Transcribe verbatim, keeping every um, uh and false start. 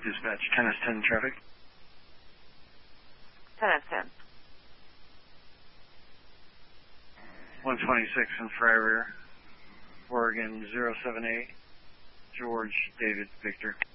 Dispatch, ten S ten traffic. ten S ten. one twenty-six in Friar, Oregon, zero seven eight, George David Victor.